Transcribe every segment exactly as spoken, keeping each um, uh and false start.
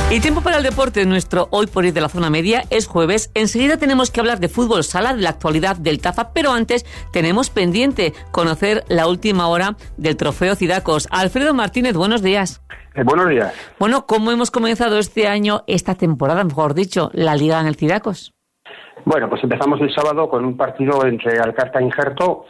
Y tiempo para el deporte, nuestro Hoy por Ir de la Zona Media. Es jueves, enseguida tenemos que hablar de fútbol sala, de la actualidad del Tafa, pero antes tenemos pendiente conocer la última hora del Trofeo Cidacos. Alfredo Martínez, buenos días. Eh, buenos días. Bueno, ¿cómo hemos comenzado este año, esta temporada, mejor dicho, la Liga en el Cidacos? Bueno, pues empezamos el sábado con un partido entre Alcarta e Injerto.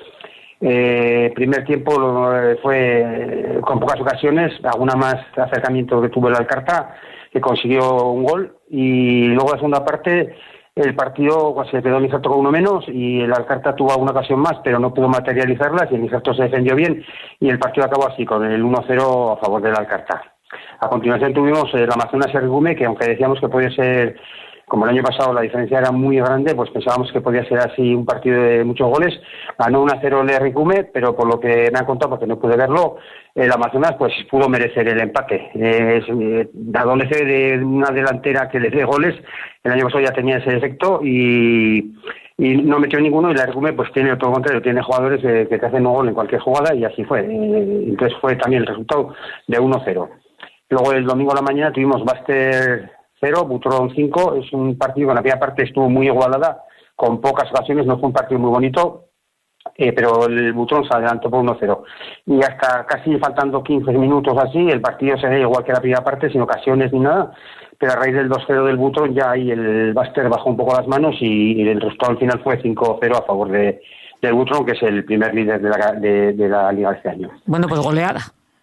Eh, primer tiempo eh, fue con pocas ocasiones, alguna más acercamiento que tuvo el Alcarta, que consiguió un gol, y luego la segunda parte el partido pues, se quedó el Injerto con uno menos y el Alcarta tuvo alguna ocasión más, pero no pudo materializarlas y el Injerto se defendió bien y el partido acabó así, con el uno cero a favor del Alcarta. A continuación tuvimos el Amazonas Ergume, que aunque decíamos que podía ser, como el año pasado la diferencia era muy grande, pues pensábamos que podía ser así un partido de muchos goles. Ganó uno a cero el Ergume, pero por lo que me han contado, porque no pude verlo, el Amazonas pues pudo merecer el empate. Eh, eh, adolece de una delantera que le dé goles, el año pasado ya tenía ese efecto y, y no metió ninguno, y el Ergume pues tiene todo lo contrario, tiene jugadores eh, que te hacen un gol en cualquier jugada, y así fue. Eh, entonces fue también el resultado de uno cero. Luego el domingo a la mañana tuvimos Baster cero, Butrón cinco. Es un partido que en la primera parte estuvo muy igualada, con pocas ocasiones, no fue un partido muy bonito, eh, pero el Butrón se adelantó por uno cero. Y hasta casi faltando quince minutos así, el partido se ve igual que la primera parte, sin ocasiones ni nada, pero a raíz del dos cero del Butrón ya ahí el Baster bajó un poco las manos y, y el resultado al final fue cinco cero a favor de, del Butrón, que es el primer líder de la, de, de la liga este año. Bueno, pues goleada.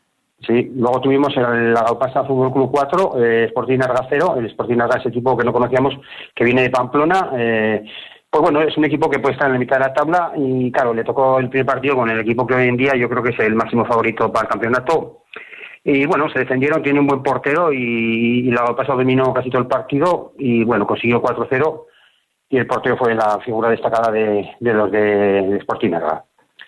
Sí, luego tuvimos el Agaupasa Fútbol Club cuatro, eh, Sporting Arga cero, el Sporting Arga es ese equipo que no conocíamos, que viene de Pamplona. Eh, pues bueno, es un equipo que puede estar en la mitad de la tabla y claro, le tocó el primer partido con el equipo que hoy en día yo creo que es el máximo favorito para el campeonato. Y bueno, se defendieron, tiene un buen portero y, y el Agaupasa dominó casi todo el partido y bueno, consiguió cuatro cero y el portero fue la figura destacada de, de los de, de Sporting Arga.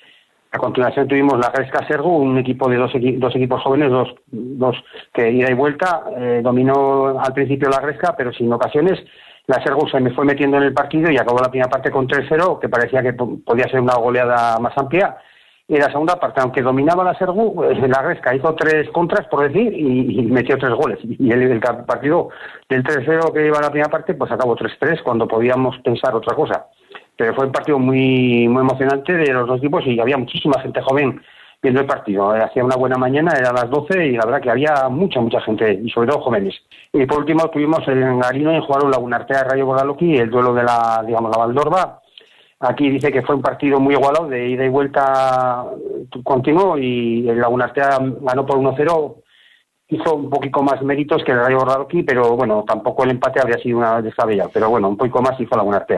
A continuación tuvimos la Gresca Sergu, un equipo de dos, equi- dos equipos jóvenes, dos, dos que ida y vuelta. Eh, dominó al principio la Gresca, pero sin ocasiones. La Sergu se me fue metiendo en el partido y acabó la primera parte con tres cero, que parecía que p- podía ser una goleada más amplia. Y la segunda parte, aunque dominaba la Sergu, eh, la Gresca hizo tres contras, por decir, y, y metió tres goles. Y el, el partido del tres cero que iba a la primera parte, pues acabó tres tres, cuando podíamos pensar otra cosa. Pero fue un partido muy muy emocionante de los dos equipos y había muchísima gente joven viendo el partido. Hacía una buena mañana, era a las doce y la verdad que había mucha, mucha gente, y sobre todo jóvenes. Y por último tuvimos en Garino y jugaron Lagunartea Rayo Bordaloqui, el duelo de la, digamos, la Valdorba. Aquí dice que fue un partido muy igualado, de ida y vuelta continuo, y el Lagunartea ganó por uno cero. Hizo un poquito más méritos que el Rayo Bordaloqui, pero bueno, tampoco el empate habría sido una descabellada. Pero bueno, un poco más hizo Lagunartea.